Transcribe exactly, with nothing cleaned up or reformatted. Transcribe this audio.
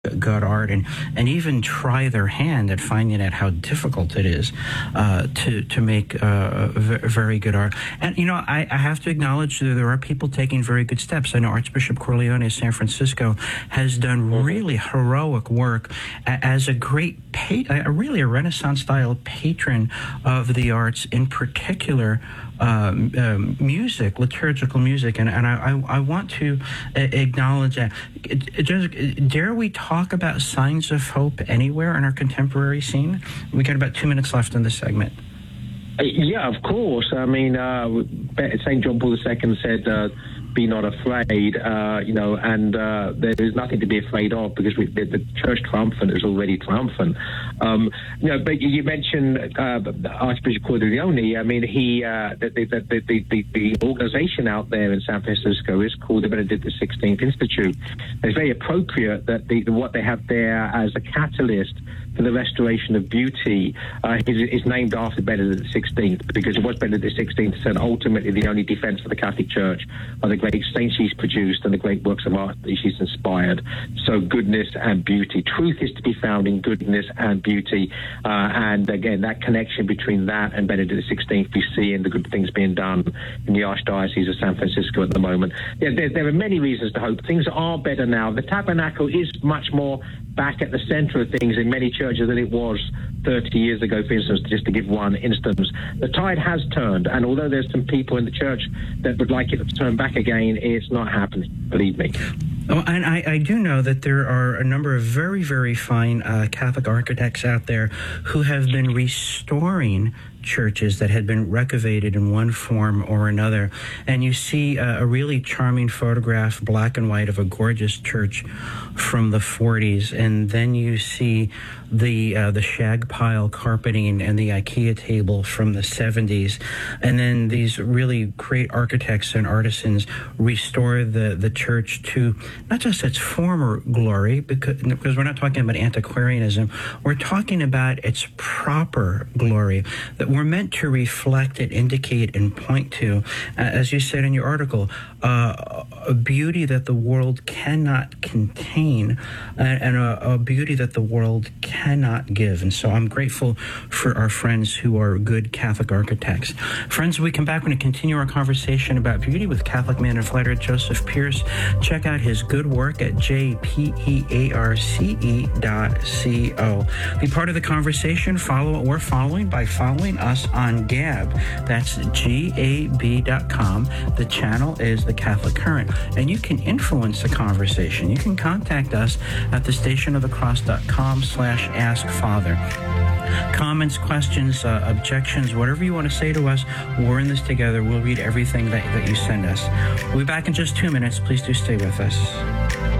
good art and, and even try their hand at finding out how difficult it is uh, to to make uh, v- very good art. And, you know, I, I have to acknowledge that there are people taking very good steps. I know Archbishop Corleone of San Francisco has done really heroic work a- as a great, pa- a, really a Renaissance-style patron of the arts, in particular Um, um, music, liturgical music, and, and I, I, I want to uh, acknowledge that. Just, dare we talk about signs of hope anywhere in our contemporary scene? We got about two minutes left in this segment. Yeah, of course. I mean, uh, Saint John Paul the Second said, uh, be not afraid, uh, you know, and uh, there is nothing to be afraid of, because we, the, the church triumphant is already triumphant. Um, you know, but you mentioned uh, Archbishop Corleone. I mean, he uh, the, the, the, the, the, the organization out there in San Francisco is called the Benedict the sixteenth Institute. It's very appropriate that the, what they have there as a catalyst for the restoration of beauty uh, is, is named after Benedict the sixteenth, because it was Benedict the sixteenth said ultimately the only defense for the Catholic Church are the great saints she's produced and the great works of art that she's inspired. So goodness and beauty. Truth is to be found in goodness and beauty. Uh, and again, that connection between that and Benedict the sixteenth we see in the good things being done in the Archdiocese of San Francisco at the moment. Yeah, there, there are many reasons to hope. Things are better now. The tabernacle is much more back at the center of things in many churches than it was thirty years ago, for instance, just to give one instance. The tide has turned, and although there's some people in the church that would like it to turn back again, it's not happening, believe me. Oh, and I, I do know that there are a number of very, very fine uh, Catholic architects out there who have been restoring churches that had been renovated in one form or another. And you see uh, a really charming photograph, black and white, of a gorgeous church from the forties. And then you see the uh, the shag pile carpeting and the IKEA table from the seventies. And then these really great architects and artisans restore the, the church to not just its former glory, because, because we're not talking about antiquarianism, we're talking about its proper glory, that we're meant to reflect and indicate and point to, uh, as you said in your article, uh, a beauty that the world cannot contain, uh, and a, a beauty that the world cannot give. And so I'm grateful for our friends who are good Catholic architects. Friends, when we come back, we're going to continue our conversation about beauty with Catholic man and fighter Joseph Pearce. Check out his good work at j p e a r c e dot co. Be part of the conversation. Follow what we're following by following us on Gab. That's G A B dot com. The channel is The Catholic Current. And you can influence the conversation. You can contact us at the station of the cross dot com slash ask father. Comments, questions, uh, objections, whatever you want to say to us, we're in this together. We'll read everything that, that you send us. We'll be back in just two minutes. Please do stay with us.